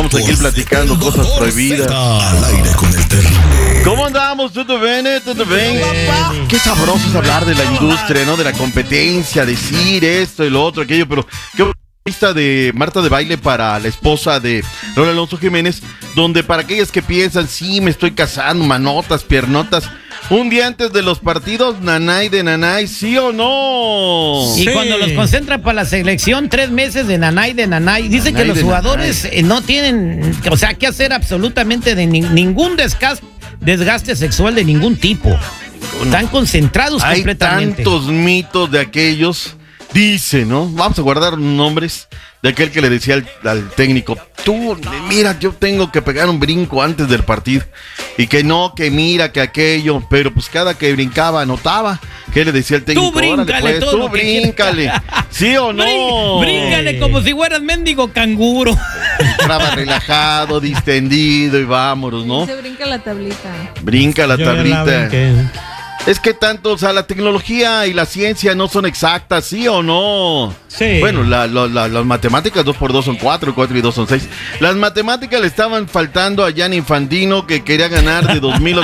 estamos aquí platicando cosas prohibidas. Al aire con el terrible. ¿Cómo andamos? ¿Todo bien? ¿Todo bien? Qué sabroso es hablar de la industria, ¿no? De la competencia, decir esto y lo otro, aquello, pero qué lista de Marta de Baile para la esposa de Raúl Alonso Jiménez, donde para aquellas que piensan, sí, me estoy casando, manotas, piernotas, un día antes de los partidos, nanay de nanay, ¿sí o no? Y cuando los concentran para la selección, 3 meses de nanay de nanay. Dicen que los jugadores no tienen, o sea, que hacer absolutamente de ningún desgaste sexual de ningún tipo. Están concentrados completamente. Hay tantos mitos de aquellos, dice, ¿no? Vamos a guardar nombres de aquel que le decía al técnico, tú, mira, yo tengo que pegar un brinco antes del partido. Y que no, que mira, que aquello, pero pues cada que brincaba anotaba. ¿Qué le decía el técnico? Tú bríncale, pues, todo tú bríncale. ¿Sí o no? Bríncale como si fueras mendigo canguro. Estaba relajado, distendido y vámonos, ¿no? Se brinca la tablita. Brinca la tablita. Es que tanto, o sea, la tecnología y la ciencia no son exactas, ¿sí o no? Sí. Bueno, las matemáticas, 2 por 2 son 4, 4 y 2 son 6. Las matemáticas le estaban faltando a Gianni Infantino, que quería ganar de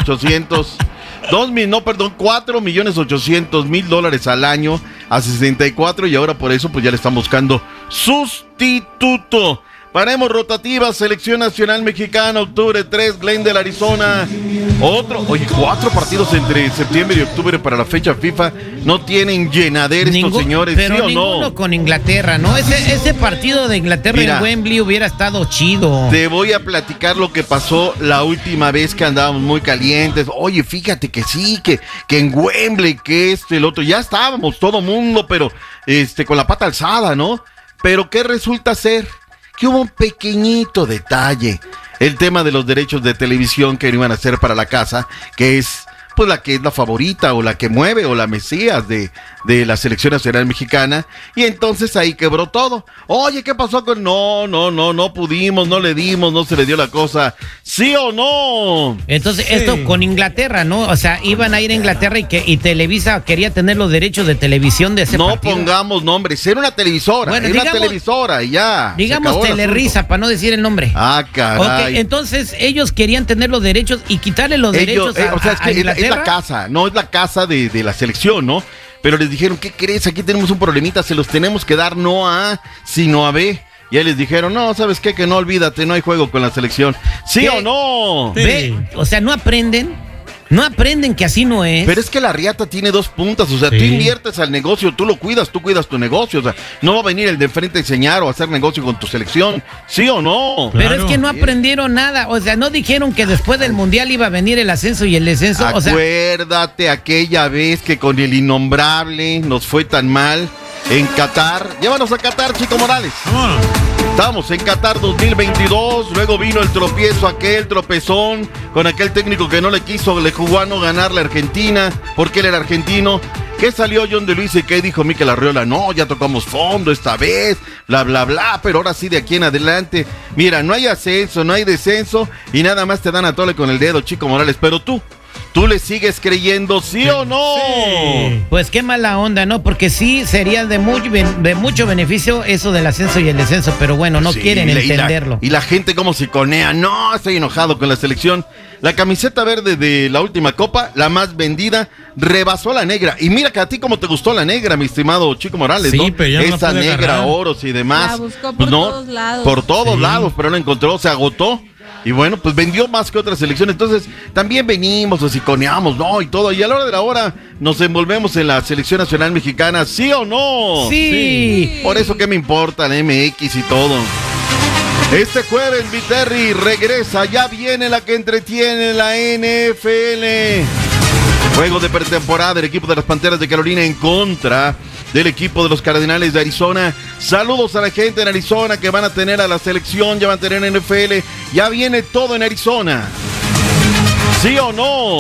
4.800.000 dólares al año a 64, y ahora por eso pues ya le están buscando sustituto. Paremos rotativas, Selección Nacional Mexicana, octubre 3, Glendale, Arizona. 4 partidos entre septiembre y octubre para la fecha FIFA. No tienen llenadera estos señores, pero ¿sí o ninguno no? Con Inglaterra, ¿no? Ese partido de Inglaterra en Wembley hubiera estado chido. Te voy a platicar lo que pasó la última vez que andábamos muy calientes. Oye, fíjate que sí, que en Wembley, que esto y el otro. Ya estábamos todo mundo, pero con la pata alzada, ¿no? Pero ¿qué resulta ser? Que hubo un pequeñito detalle, el tema de los derechos de televisión que iban a hacer para la casa, que es pues la que es la favorita o la que mueve o la mesías de la Selección Nacional Mexicana, y entonces ahí quebró todo. Oye, ¿qué pasó con...? No pudimos, no le dimos, no se le dio la cosa, ¿sí o no? Entonces, esto con Inglaterra, ¿no? O sea, iban a ir a Inglaterra y Televisa quería tener los derechos de televisión de ese partido. No pongamos nombres, era una televisora, bueno, una televisora y ya. Digamos Telerisa, para no decir el nombre. Ah, caray. Okay, entonces ellos querían tener los derechos y quitarle los derechos a, o sea, es que Inglaterra. Es la casa, no es la casa de la selección, ¿no? Pero les dijeron, ¿qué crees? Aquí tenemos un problemita, se los tenemos que dar no a A, sino a B. Y ahí les dijeron, no, ¿sabes qué? Que no, olvídate, no hay juego con la selección. ¿Sí ¿Qué? o no? Sí. Ve, o sea, no aprenden que así no es. Pero es que la riata tiene 2 puntas, o sea, tú inviertes al negocio, tú lo cuidas, tú cuidas tu negocio, o sea, no va a venir el de enfrente a enseñar o a hacer negocio con tu selección, ¿sí o no? Pero es que no aprendieron nada, o sea, no dijeron que después del Mundial iba a venir el ascenso y el descenso, Acuérdate aquella vez que con el innombrable nos fue tan mal en Qatar. Llévanos a Qatar, Chico Morales. Estamos en Qatar 2022, luego vino el tropezón con aquel técnico que no le jugó a no ganar la Argentina, porque él era argentino. ¿Qué salió John de Luis y qué dijo Mikel Arriola? No, ya tocamos fondo esta vez, bla, bla, bla, pero ahora sí de aquí en adelante. Mira, no hay ascenso, no hay descenso y nada más te dan a tole con el dedo, Chico Morales, pero tú le sigues creyendo, ¿sí o no? Sí. Pues qué mala onda, ¿no? Porque sí sería de mucho beneficio eso del ascenso y el descenso, pero bueno, no quieren entenderlo. Y la gente como se conea, no, estoy enojado con la selección. La camiseta verde de la última copa, la más vendida, rebasó a la negra. Y mira que a ti como te gustó la negra, mi estimado Chico Morales, sí, ¿no? Pero ya esa no negra, agarrar. oros y demás. La buscó por todos lados. Por todos lados, pero no la encontró, se agotó. Y bueno, pues vendió más que otras selecciones. Entonces, también venimos, hociconeamos, ¿no? Y todo. Y a la hora de la hora nos envolvemos en la Selección Nacional Mexicana, ¿sí o no? Sí. Por eso, ¿qué me importa la MX y todo? Este jueves, Viterri regresa. Ya viene la que entretiene la NFL. Juego de pretemporada del equipo de las Panteras de Carolina en contra del equipo de los Cardenales de Arizona. Saludos a la gente en Arizona que van a tener a la selección, ya van a tener NFL. Ya viene todo en Arizona. ¿Sí o no?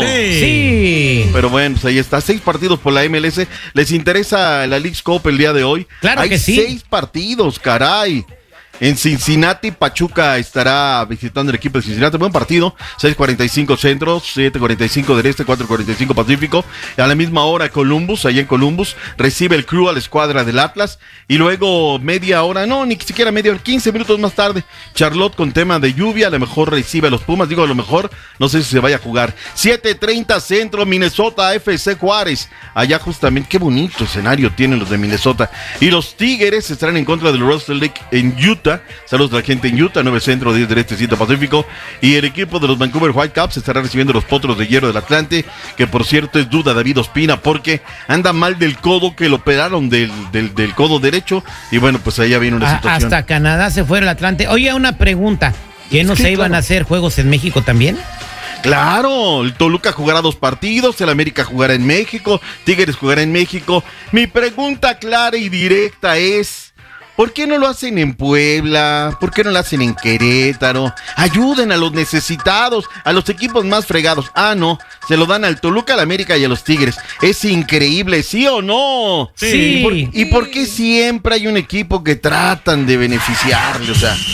Sí. Pero bueno, pues ahí está. 6 partidos por la MLS. ¿Les interesa la Leagues Cup el día de hoy? Claro que sí. Hay 6 partidos, caray. En Cincinnati, Pachuca estará visitando el equipo de Cincinnati. Buen partido, 6:45 centro, 7:45 del este, 4:45 pacífico. A la misma hora Columbus, allá en Columbus, recibe el Crew a la escuadra del Atlas. Y luego media hora, no, ni siquiera media hora, 15 minutos más tarde, Charlotte con tema de lluvia, a lo mejor recibe a los Pumas. Digo, a lo mejor, no sé si se vaya a jugar. 7:30 centro, Minnesota FC Juárez. Allá justamente, qué bonito escenario tienen los de Minnesota. Y los Tigres estarán en contra del Russell Lake en Utah. Saludos a la gente en Utah, 9 centro, 10 del este, 7 pacífico. Y el equipo de los Vancouver Whitecaps estará recibiendo los Potros de Hierro del Atlante, que por cierto es duda David Ospina, porque anda mal del codo, que lo operaron del codo derecho. Y bueno, pues allá viene una situación. Hasta Canadá se fue el Atlante. Oye, una pregunta, ¿que no se iban a hacer juegos en México también? Claro, el Toluca jugará 2 partidos, el América jugará en México, Tigres jugará en México. Mi pregunta clara y directa es: ¿por qué no lo hacen en Puebla? ¿Por qué no lo hacen en Querétaro? Ayuden a los necesitados, a los equipos más fregados. Ah, no, se lo dan al Toluca, al América y a los Tigres. Es increíble, ¿sí o no? Sí. ¿Y por qué siempre hay un equipo que tratan de beneficiarle? O sea...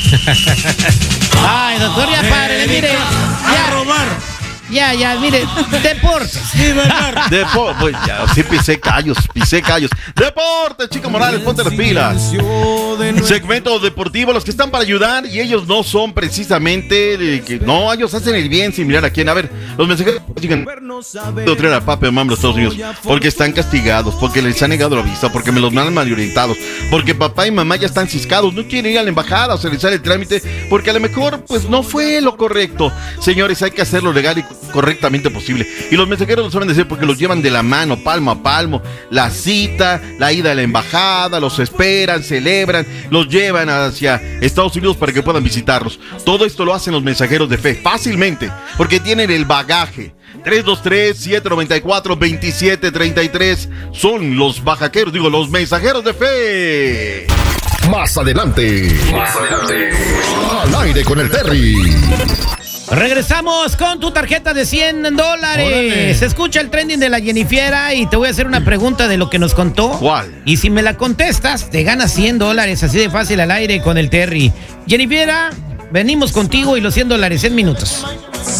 Ay, doctor, ya pare, mire. Ya robar. Ya, mire, deportes. Pues ya, sí pisé callos. Deportes, Chico Morales, ponte las pilas. Segmento deportivo, los que están para ayudar y ellos no son precisamente no, ellos hacen el bien sin mirar a quién. A ver, los mensajeros digan traer a Papi o Mamá a los Estados Unidos porque están castigados, porque les han negado la visa, porque me los mandan mal orientados, porque papá y mamá ya están ciscados, no quieren ir a la embajada a realizar el trámite, porque a lo mejor pues no fue lo correcto. Señores, hay que hacerlo legal y correctamente posible. Y los mensajeros lo saben decir porque los llevan de la mano, palmo a palmo. La cita, la ida a la embajada, los esperan, celebran, los llevan hacia Estados Unidos para que puedan visitarlos. Todo esto lo hacen los mensajeros de fe, fácilmente, porque tienen el bagaje. 323-794-2733 son los bajaqueros, los mensajeros de fe. Más adelante. Al aire con el Terry. Regresamos con tu tarjeta de $100. Órale. Se escucha el trending de la Jennifiera y te voy a hacer una pregunta de lo que nos contó. ¿Cuál? Y si me la contestas, te ganas $100, así de fácil, al aire con el Terry. Jennifiera, venimos contigo y los $100 en minutos.